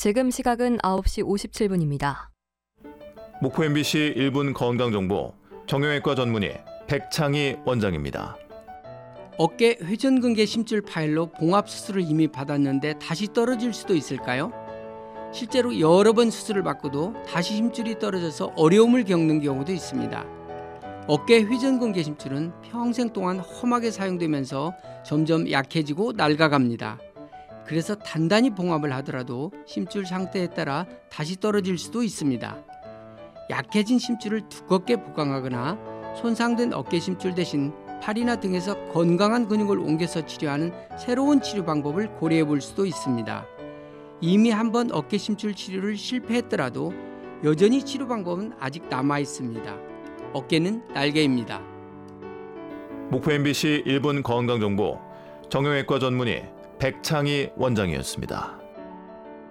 지금 시각은 9시 57분입니다. 목포 MBC 1분 건강정보 정형외과 전문의 백창희 원장입니다. 어깨 회전근개 심줄 파열로 봉합 수술을 이미 받았는데 다시 떨어질 수도 있을까요? 실제로 여러 번 수술을 받고도 다시 힘줄이 떨어져서 어려움을 겪는 경우도 있습니다. 어깨 회전근개 심줄은 평생 동안 험하게 사용되면서 점점 약해지고 낡아갑니다. 그래서 단단히 봉합을 하더라도 심줄 상태에 따라 다시 떨어질 수도 있습니다. 약해진 심줄을 두껍게 보강하거나 손상된 어깨 심줄 대신 팔이나 등에서 건강한 근육을 옮겨서 치료하는 새로운 치료 방법을 고려해 볼 수도 있습니다. 이미 한번 어깨 심줄 치료를 실패했더라도 여전히 치료 방법은 아직 남아 있습니다. 어깨는 날개입니다. 목포 MBC 1분 건강정보 정형외과 전문의 백창희 원장이었습니다.